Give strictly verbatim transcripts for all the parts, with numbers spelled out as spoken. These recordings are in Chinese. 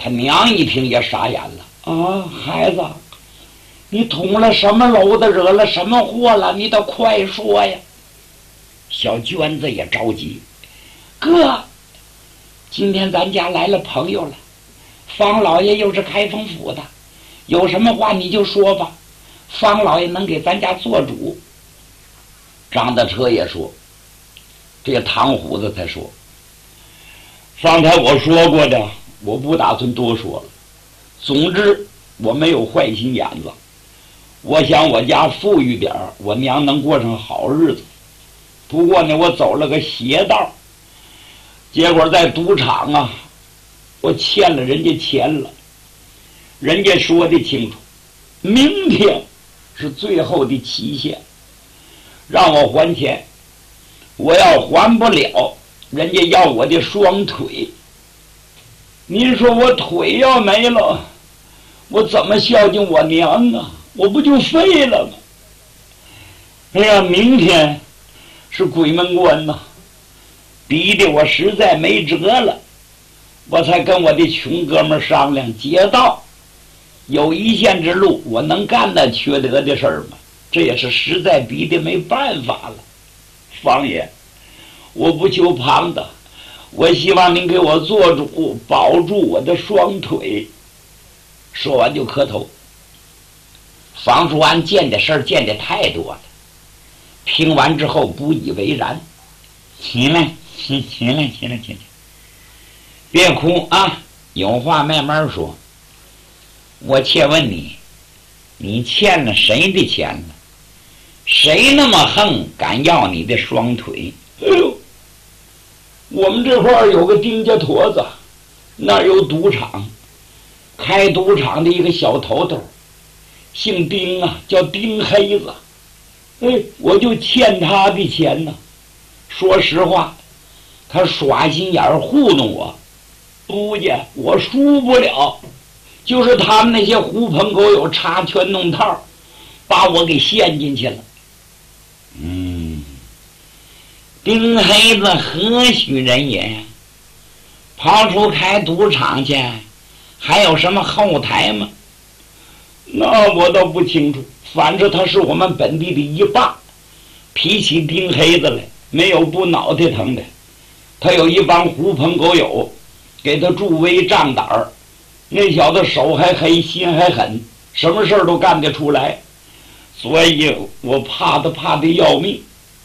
他娘一听也傻眼了啊，孩子，你捅了什么娄子，惹了什么祸了？你得快说呀！小娟子也着急，哥，今天咱家来了朋友了，方老爷又是开封府的，有什么话你就说吧，方老爷能给咱家做主。张大车也说，这个唐虎子才说，方才我说过的，我不打算多说了。总之我没有坏心眼子，我想我家富裕点儿，我娘能过上好日子。不过呢，我走了个邪道，结果在赌场啊，我欠了人家钱了。人家说的清楚，明天是最后的期限，让我还钱。我要还不了，人家要我的双腿。您说我腿要没了，我怎么孝敬我娘啊？我不就废了吗？哎呀，明天是鬼门关呐，逼得我实在没辙了，我才跟我的穷哥们商量劫道。有一线之路，我能干那缺德的事儿吗？这也是实在逼得没办法了。方爷，我不求旁的，我希望您给我做主，保住我的双腿。说完就磕头。房叔安见的事儿见的太多了，听完之后不以为然。起来，起起来，起来，起来，别哭啊，有话慢慢说。我且问你，你欠了谁的钱呢？谁那么横，敢要你的双腿？哎呦，我们这块儿有个丁家坨子，那儿有赌场，开赌场的一个小头头，姓丁啊，叫丁黑子。哎，我就欠他的钱呢。说实话，他耍心眼儿糊弄我，估计我输不了。就是他们那些狐朋狗友插拳弄套，把我给陷进去了。嗯，丁黑子何许人也？跑出开赌场去，还有什么后台吗？那我倒不清楚，反正他是我们本地的一霸，脾气丁黑子来，没有不脑袋疼的。他有一帮狐朋狗友给他助威胀胆儿，那小子手还黑，心还狠，什么事儿都干得出来，所以我怕他怕得要命。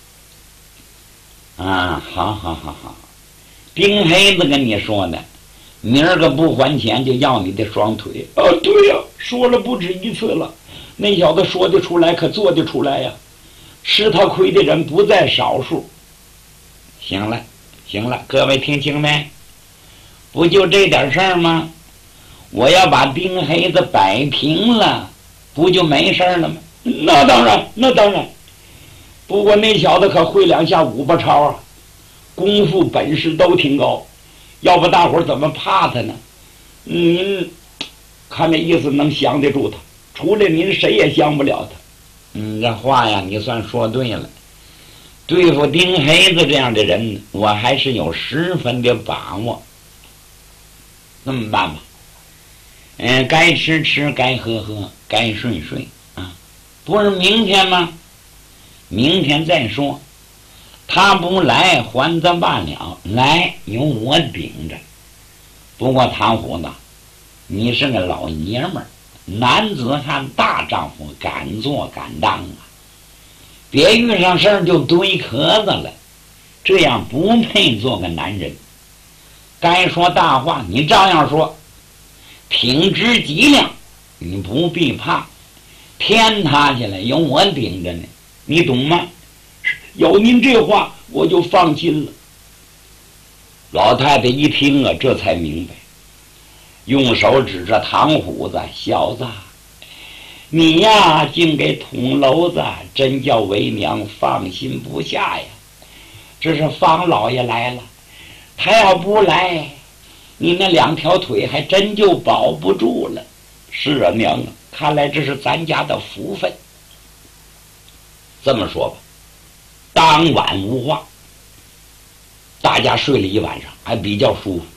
啊，好好好好，丁黑子跟你说的，明儿个不还钱就要你的双腿。啊，对呀、啊，说了不止一次了，那小子说得出来，可做得出来呀、啊，吃他亏的人不在少数。行了，行了，各位听清没？不就这点事儿吗？我要把丁黑子摆平了，不就没事了吗？那当然，那当然。不过那小子可会两下五八超啊，功夫本事都挺高，要不大伙儿怎么怕他呢？您看这意思能降得住他，除了您谁也降不了他。嗯，这话呀，你算说对了。对付丁黑子这样的人，我还是有十分的把握。那么办吧，嗯，该吃吃，该喝喝，该睡睡啊，不是明天吗？明天再说，他不来还则罢了，来由我顶着。不过唐虎子，你是个老爷们儿，男子汉大丈夫，敢做敢当啊！别遇上事儿就堆壳子了，这样不配做个男人。该说大话你照样说，挺直脊梁，你不必怕，天塌下来有我顶着呢，你懂吗？有您这话我就放心了。老太太一听啊，这才明白，用手指着唐虎子，小子，你呀竟给捅娄子，真叫为娘放心不下呀。这是方老爷来了，他要不来，你那两条腿还真就保不住了。是啊，娘啊，看来这是咱家的福分。这么说吧，当晚无话，大家睡了一晚上，还比较舒服。